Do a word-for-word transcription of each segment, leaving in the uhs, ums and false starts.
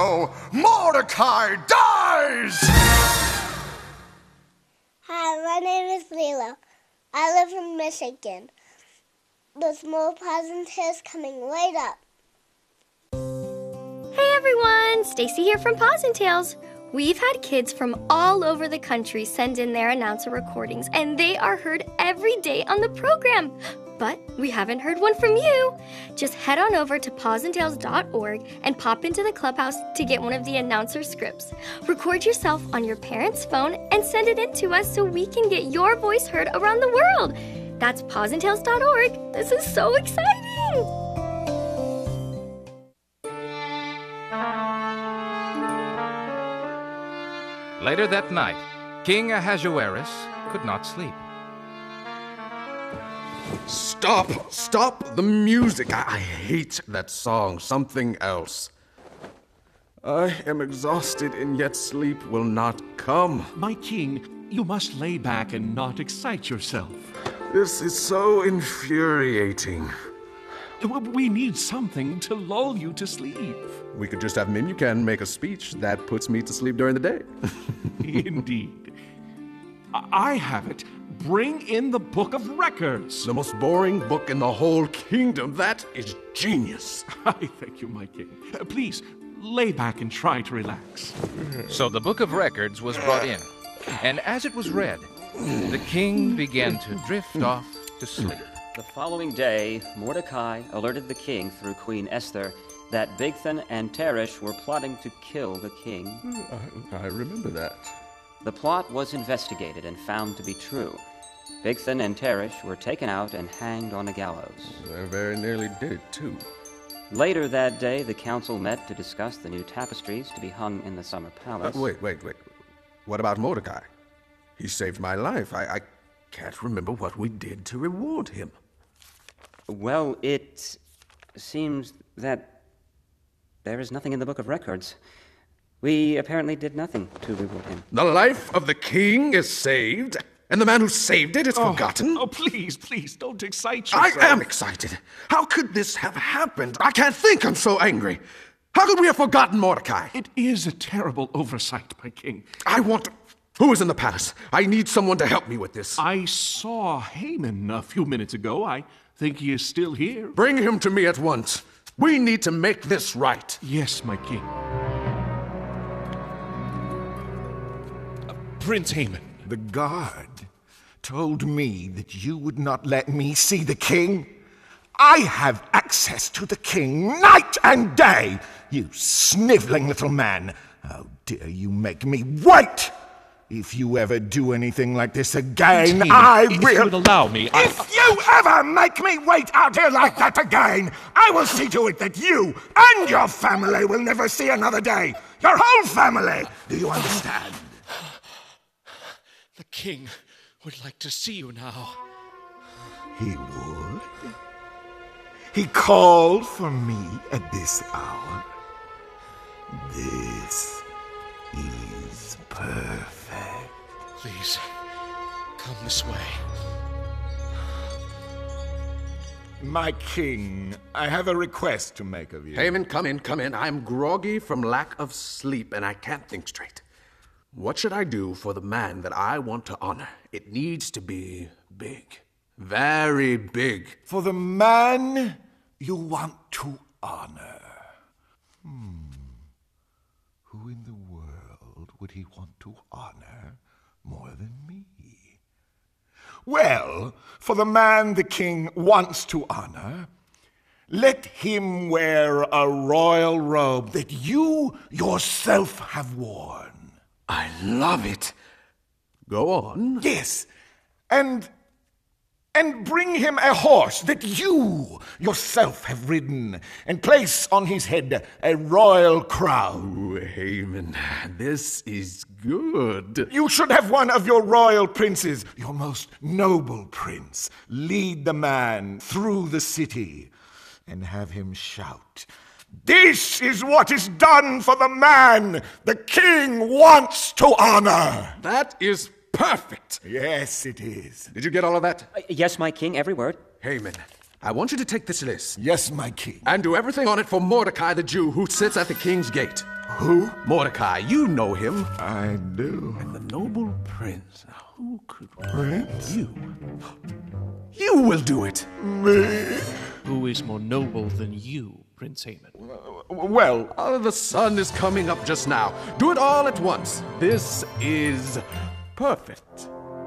show, Mordecai Dies! Hi, my name is Lila. I live in Michigan. There's more Pause Tales coming right up. Hey everyone, Stacy here from Pause and Tales. We've had kids from all over the country send in their announcer recordings, and they are heard every day on the program. But we haven't heard one from you. Just head on over to pause and tales dot org and pop into the clubhouse to get one of the announcer scripts. Record yourself on your parent's phone and send it in to us so we can get your voice heard around the world. That's pause and tales dot org. This is so exciting! Later that night, King Ahasuerus could not sleep. Stop! Stop the music! I, I hate that song. Something else. I am exhausted, and yet sleep will not come. My king, you must lay back and not excite yourself. This is so infuriating. We need something to lull you to sleep. We could just have Minucan make a speech that puts me to sleep during the day. Indeed. I have it. Bring in the Book of Records. The most boring book in the whole kingdom. That is genius. I thank you, my king. Uh, please, lay back and try to relax. So the Book of Records was brought in, and as it was read, the king began to drift off to sleep. The following day, Mordecai alerted the king through Queen Esther that Bigthan and Teresh were plotting to kill the king. I, I remember that. The plot was investigated and found to be true. Bigthan and Teresh were taken out and hanged on a gallows. They very nearly did it, too. Later that day, the council met to discuss the new tapestries to be hung in the summer palace. Uh, wait, wait, wait. What about Mordecai? He saved my life. I, I can't remember what we did to reward him. Well, it seems that there is nothing in the Book of Records. We apparently did nothing to reward him. The life of the king is saved, and the man who saved it is oh, forgotten? Oh, please, please, don't excite yourself. I am excited. How could this have happened? I can't think. I'm so angry. How could we have forgotten Mordecai? It is a terrible oversight, my king. I want... Who is in the palace? I need someone to help me with this. I saw Haman a few minutes ago. I think he is still here. Bring him to me at once. We need to make this right. Yes, my king. Uh, Prince Haman. The guard told me that you would not let me see the king. I have access to the king night and day. You sniveling little man. How dare you make me wait? If you ever do anything like this again, Haman, I if will... If you would allow me, I... If you ever make me wait out here like that again, I will see to it that you and your family will never see another day. Your whole family. Do you understand? The king would like to see you now. He would? He called for me at this hour. This is perfect. Please, come this way. My king, I have a request to make of you. Haman, come in, come in. I'm groggy from lack of sleep, and I can't think straight. What should I do for the man that I want to honor? It needs to be big. Very big. For the man you want to honor. Hmm. Who in the world would he want to honor more than me? Well, for the man the king wants to honor, let him wear a royal robe that you yourself have worn. I love it. Go on. Yes, and... And bring him a horse that you yourself have ridden, and place on his head a royal crown. Ooh, Haman, this is good. You should have one of your royal princes, your most noble prince, lead the man through the city, and have him shout, "This is what is done for the man the king wants to honor." That is perfect. Yes, it is. Did you get all of that? Uh, yes, my king, every word. Haman, I want you to take this list. Yes, my king. And do everything on it for Mordecai the Jew who sits at the king's gate. Who? Mordecai, you know him. I do. And the noble prince. Now, who could... Prince? You. You will do it. Me? Who is more noble than you, Prince Haman? Well, Oh, the sun is coming up just now. Do it all at once. This is perfect.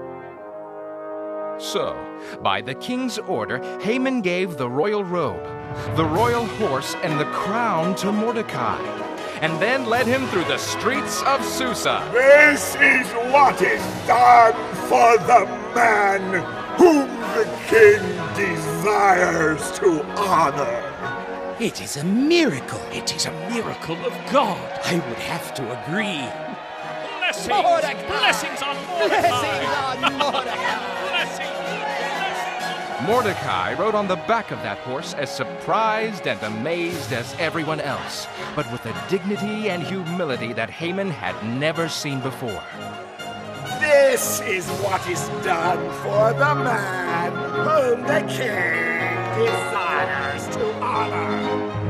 So, by the king's order, Haman gave the royal robe, the royal horse, and the crown to Mordecai, and then led him through the streets of Susa. this is what is done for the man whom the king desires to honor. It is a miracle. It is a miracle of God. I would have to agree. Blessings! Mordecai! Blessings on Mordecai! on Mordecai! Blessings! Mordecai rode on the back of that horse as surprised and amazed as everyone else, but with a dignity and humility that Haman had never seen before. This is what is done for the man whom the king desires to honor.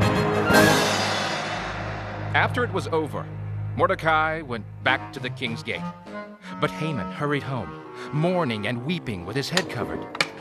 After it was over, Mordecai went back to the king's gate. But Haman hurried home, mourning and weeping with his head covered.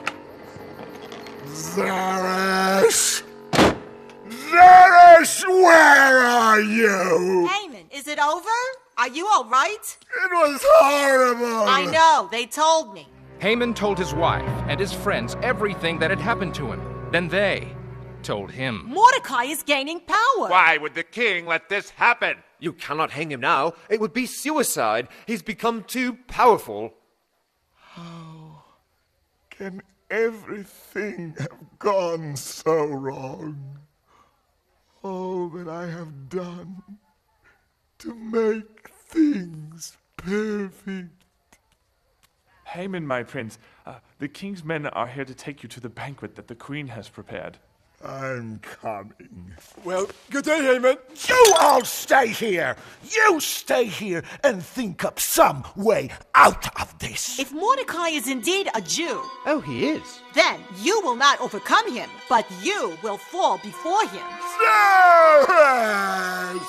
Zeresh! Zeresh, where are you? Haman, is it over? Are you all right? It was horrible. I know, they told me. Haman told his wife and his friends everything that had happened to him. Then they told him. Mordecai is gaining power. Why would the king let this happen? You cannot hang him now. It would be suicide. He's become too powerful. How can everything have gone so wrong? All that I have done to make things perfect. Haman, my prince, uh, the king's men are here to take you to the banquet that the queen has prepared. I'm coming. Well, good day, Haman. You all stay here. You stay here and think up some way out of this. If Mordecai is indeed a Jew, Oh, he is. then you will not overcome him, but you will fall before him. Zeresh!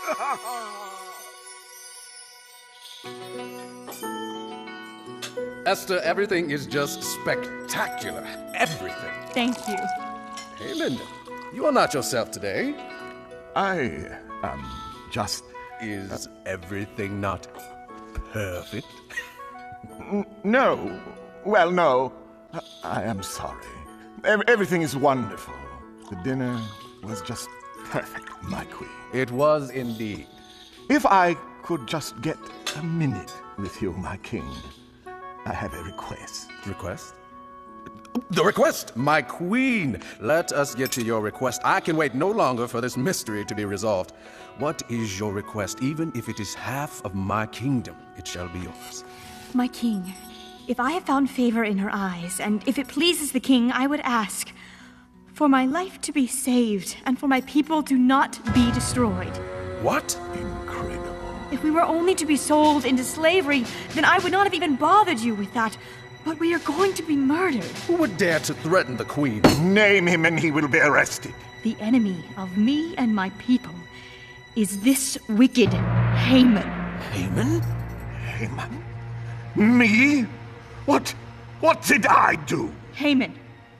Esther, everything is just spectacular. Everything. Thank you. Haman, you are not yourself today. I am just... Is everything not perfect? N- no. Well, no. I, I am sorry. Ev- everything is wonderful. The dinner was just perfect, my queen. It was indeed. If I could just get a minute with you, my king, I have a request. Request? The request, my queen. Let us get to your request. I can wait no longer for this mystery to be resolved. What is your request? Even if it is half of my kingdom, it shall be yours. My king, if I have found favor in her eyes, and if it pleases the king, I would ask for my life to be saved and for my people to not be destroyed. What? Incredible. If we were only to be sold into slavery, then I would not have even bothered you with that. But we are going to be murdered. Who would dare to threaten the queen? Name him and he will be arrested. The enemy of me and my people is this wicked Haman. Haman? Haman? Me? What? What did I do? Haman,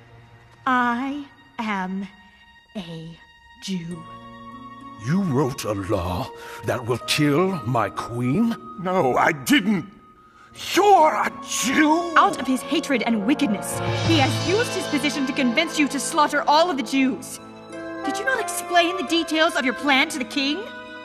I am a Jew. You wrote a law that will kill my queen? No, I didn't. You're a Jew? Out of his hatred and wickedness, he has used his position to convince you to slaughter all of the Jews. Did you not explain the details of your plan to the king?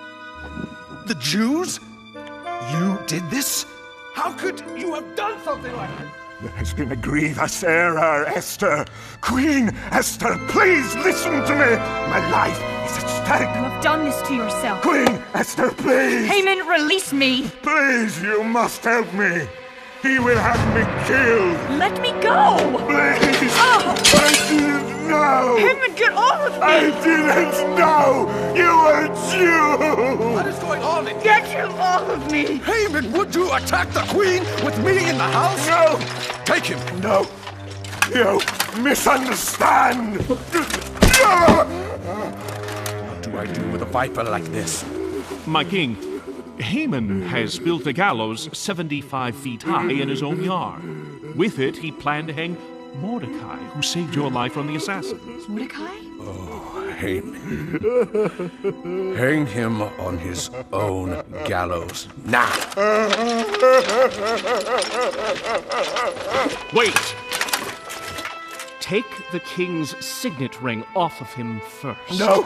The Jews? You did this? How could you have done something like this? There has been a grievous error, Esther. Queen Esther, please listen to me. My life is at stake. You have done this to yourself. Queen Esther, please. Haman, release me. Please, you must help me. He will have me killed. Let me go. Please. Oh. I didn't know. Haman, get off of me. I didn't know. You were a Jew. What is going on? Get him off of me. Haman, would you attack the queen with me in the house? No. Take him. No. You misunderstand. What do I do with a viper like this? My king, Haman has built a gallows seventy-five feet high in his own yard. With it, he planned to hang Mordecai, who saved your life from the assassins. Mordecai? Oh, Haman. Hang him on his own gallows now. Wait! Take the king's signet ring off of him first. No!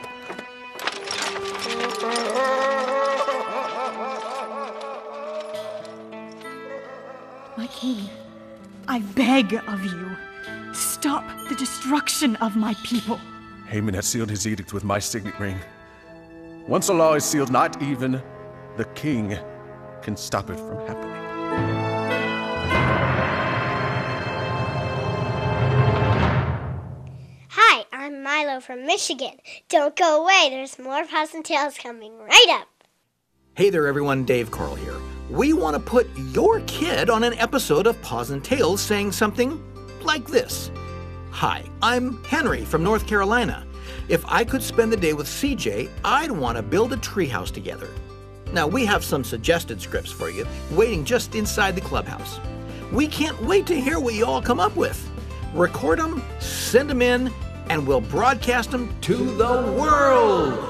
My king, I beg of you, stop the destruction of my people. Haman has sealed his edict with my signet ring. Once a law is sealed, not even the king can stop it from happening. Hi, I'm Milo from Michigan. Don't go away, there's more Paws and Tales coming right up. Hey there everyone, Dave Carl here. We want to put your kid on an episode of Paws and Tales saying something like this. Hi, I'm Henry from North Carolina. If I could spend the day with C J, I'd want to build a treehouse together. Now, we have some suggested scripts for you, waiting just inside the clubhouse. We can't wait to hear what you all come up with. Record them, send them in, and we'll broadcast them to the world.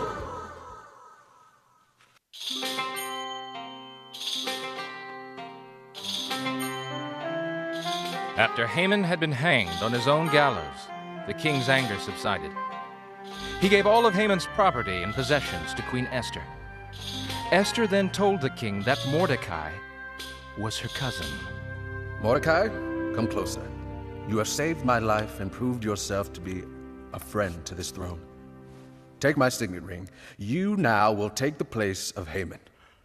After Haman had been hanged on his own gallows, the king's anger subsided. He gave all of Haman's property and possessions to Queen Esther. Esther then told the king that Mordecai was her cousin. Mordecai, come closer. You have saved my life and proved yourself to be a friend to this throne. Take my signet ring. You now will take the place of Haman.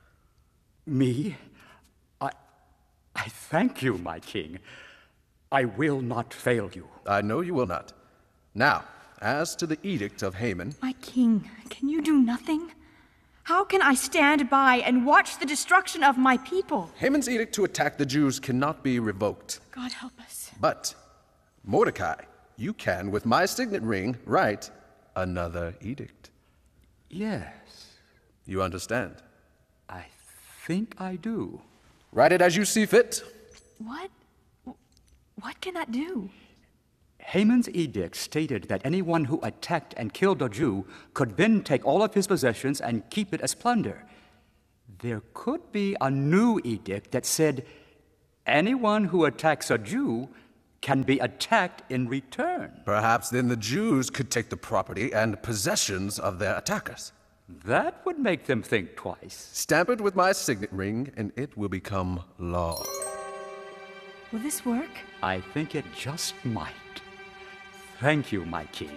Me? I... I thank you, my king. I will not fail you. I know you will not. Now, as to the edict of Haman... My king, can you do nothing? How can I stand by and watch the destruction of my people? Haman's edict to attack the Jews cannot be revoked. God help us. But, Mordecai, you can, with my signet ring, write another edict. Yes. You understand? I think I do. Write it as you see fit. What? What can that do? Haman's edict stated that anyone who attacked and killed a Jew could then take all of his possessions and keep it as plunder. There could be a new edict that said anyone who attacks a Jew can be attacked in return. Perhaps then the Jews could take the property and possessions of their attackers. That would make them think twice. Stamp it with my signet ring, and it will become law. Will this work? I think it just might. Thank you, my king.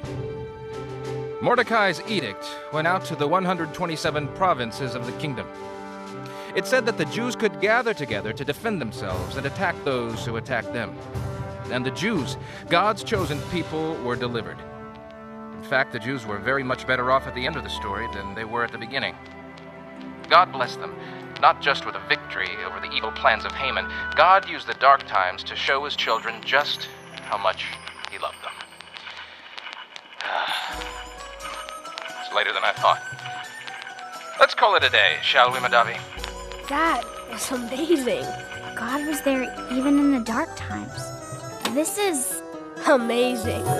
Mordecai's edict went out to the one hundred twenty-seven provinces of the kingdom. It said that the Jews could gather together to defend themselves and attack those who attacked them. And the Jews, God's chosen people, were delivered. In fact, the Jews were very much better off at the end of the story than they were at the beginning. God blessed them, not just with a victory over the evil plans of Haman. God used the dark times to show his children just how much he loved them. It's later than I thought. Let's call it a day, shall we, Madavi? That was amazing. God was there even in the dark times. This is amazing.